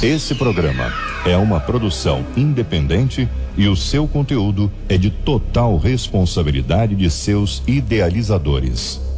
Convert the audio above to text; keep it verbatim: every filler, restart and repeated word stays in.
Esse programa é uma produção independente e o seu conteúdo é de total responsabilidade de seus idealizadores.